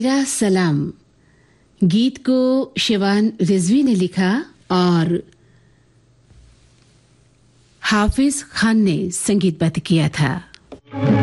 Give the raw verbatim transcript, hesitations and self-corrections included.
मेरा सलाम गीत को शिवान रिजवी ने लिखा और हाफिज खान ने संगीतबद्ध किया था।